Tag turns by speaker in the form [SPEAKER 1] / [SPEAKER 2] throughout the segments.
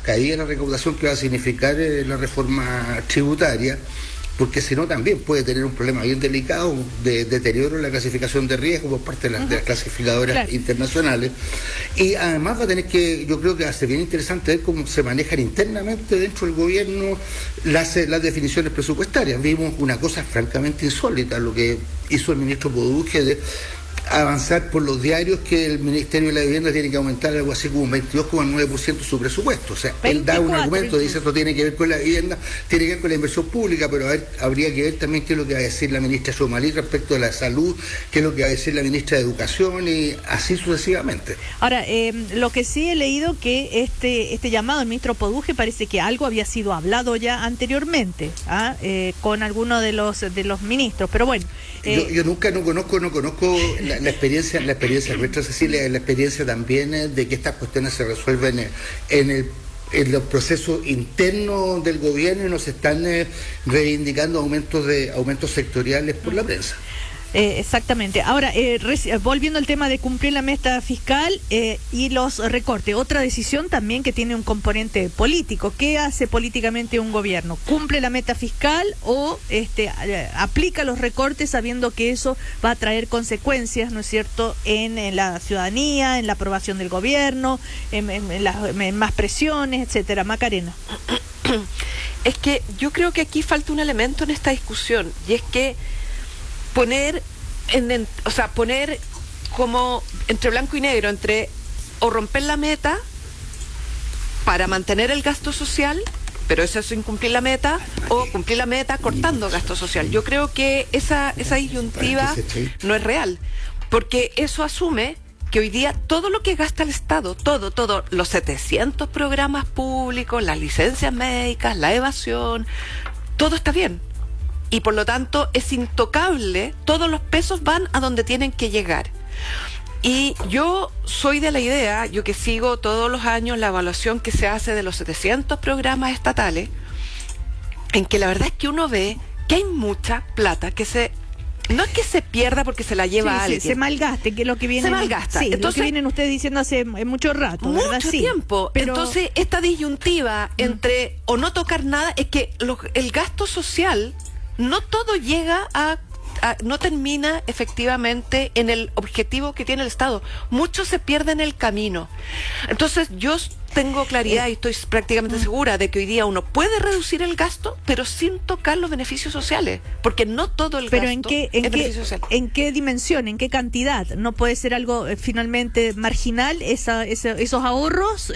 [SPEAKER 1] caída de la recaudación que va a significar la reforma tributaria, porque si no también puede tener un problema bien delicado de deterioro en la clasificación de riesgo por parte de las clasificadoras internacionales. Y además va a tener que, yo creo que va a ser bien interesante ver cómo se manejan internamente dentro del gobierno las definiciones presupuestarias. Vimos una cosa francamente insólita, lo que hizo el ministro Poduje de avanzar por los diarios que el Ministerio de la Vivienda tiene que aumentar algo así como un 22,9% su presupuesto. O sea, él da un argumento, dice esto tiene que ver con la vivienda, tiene que ver con la inversión pública, pero habría que ver también qué es lo que va a decir la ministra Somalí respecto de la salud, qué es lo que va a decir la ministra de Educación y así sucesivamente.
[SPEAKER 2] Ahora, lo que sí he leído que este llamado del ministro Poduje parece que algo había sido hablado ya anteriormente con alguno de los ministros, pero bueno.
[SPEAKER 1] Yo nunca no conozco la experiencia nuestra, Cecilia, la experiencia también de que estas cuestiones se resuelven en los procesos internos del gobierno y nos están reivindicando aumentos sectoriales por la prensa.
[SPEAKER 2] Exactamente. Ahora, volviendo al tema de cumplir la meta fiscal y los recortes, otra decisión también que tiene un componente político. ¿Qué hace políticamente un gobierno? ¿Cumple la meta fiscal o aplica los recortes sabiendo que eso va a traer consecuencias, ¿no es cierto?, en la ciudadanía, en la aprobación del gobierno, en más presiones, etcétera? Macarena.
[SPEAKER 3] Es que yo creo que aquí falta un elemento en esta discusión, y es que poner como entre blanco y negro, entre o romper la meta para mantener el gasto social, pero eso es incumplir la meta, o cumplir la meta cortando gasto social. Yo creo que esa disyuntiva no es real, porque eso asume que hoy día todo lo que gasta el Estado, todo, los 700 programas públicos, las licencias médicas, la evasión, todo está bien. Y por lo tanto es intocable, todos los pesos van a donde tienen que llegar. Y yo soy de la idea, yo que sigo todos los años la evaluación que se hace de los 700 programas estatales, en que la verdad es que uno ve que hay mucha plata que no es que se pierda porque se la lleva alguien.
[SPEAKER 2] Se malgaste, que es lo que viene.
[SPEAKER 3] Se malgasta.
[SPEAKER 2] Sí,
[SPEAKER 3] entonces,
[SPEAKER 2] lo que vienen ustedes diciendo hace mucho rato,
[SPEAKER 3] mucho
[SPEAKER 2] ¿verdad?
[SPEAKER 3] tiempo.
[SPEAKER 2] Pero
[SPEAKER 3] entonces, esta disyuntiva entre o no tocar nada, es que el gasto social no todo llega no termina efectivamente en el objetivo que tiene el Estado. Mucho se pierde en el camino. Entonces, yo tengo claridad y estoy prácticamente segura de que hoy día uno puede reducir el gasto, pero sin tocar los beneficios sociales, porque no todo el gasto es beneficio social.
[SPEAKER 2] ¿En qué dimensión, en qué cantidad? ¿No puede ser algo finalmente marginal, esos ahorros,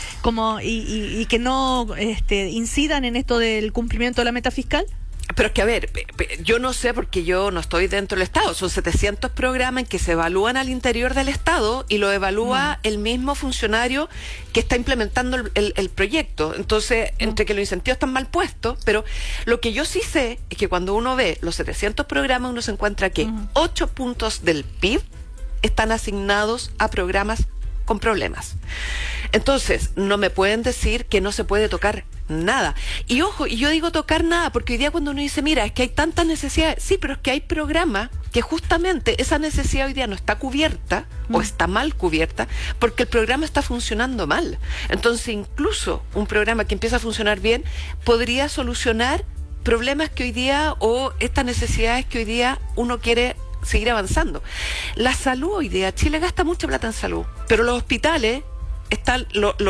[SPEAKER 2] y que no incidan en esto del cumplimiento de la meta fiscal?
[SPEAKER 3] Pero es que, a ver, yo no sé porque yo no estoy dentro del Estado. Son 700 programas en que se evalúan al interior del Estado y lo evalúa el mismo funcionario que está implementando el proyecto. Entonces, entre que los incentivos están mal puestos, pero lo que yo sí sé es que cuando uno ve los 700 programas, uno se encuentra que 8 puntos del PIB están asignados a programas con problemas. Entonces, no me pueden decir que no se puede tocar nada. Y ojo, y yo digo tocar nada, porque hoy día cuando uno dice, mira, es que hay tantas necesidades, sí, pero es que hay programas que justamente esa necesidad hoy día no está cubierta o está mal cubierta porque el programa está funcionando mal. Entonces, incluso un programa que empieza a funcionar bien podría solucionar problemas que hoy día o estas necesidades que hoy día uno quiere seguir avanzando. La salud hoy día, Chile gasta mucha plata en salud, pero los hospitales están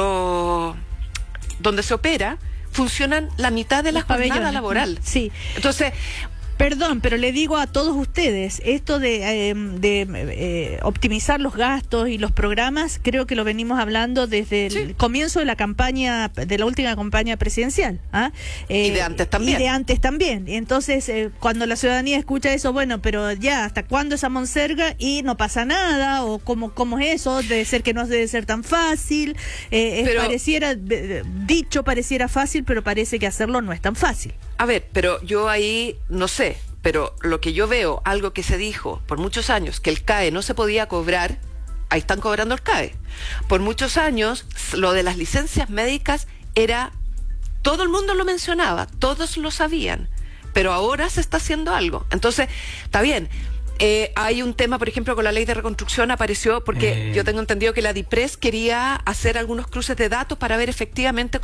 [SPEAKER 3] donde se opera, funcionan la mitad de la jornada laboral.
[SPEAKER 2] Sí.
[SPEAKER 3] Entonces,
[SPEAKER 2] perdón, pero le digo a todos ustedes, esto de optimizar los gastos y los programas, creo que lo venimos hablando desde el comienzo de la campaña, de la última campaña presidencial.
[SPEAKER 3] Y de antes también.
[SPEAKER 2] Entonces, cuando la ciudadanía escucha eso, bueno, pero ya, ¿hasta cuándo esa monserga? Y no pasa nada, o ¿cómo es eso? Debe ser que no debe ser tan fácil. Pareciera fácil, pero parece que hacerlo no es tan fácil.
[SPEAKER 3] A ver, pero yo ahí no sé, pero lo que yo veo, algo que se dijo por muchos años, que el CAE no se podía cobrar, ahí están cobrando el CAE. Por muchos años, lo de las licencias médicas todo el mundo lo mencionaba, todos lo sabían, pero ahora se está haciendo algo. Entonces, está bien. Hay un tema, por ejemplo, con la ley de reconstrucción apareció porque yo tengo entendido que la DIPRES quería hacer algunos cruces de datos para ver efectivamente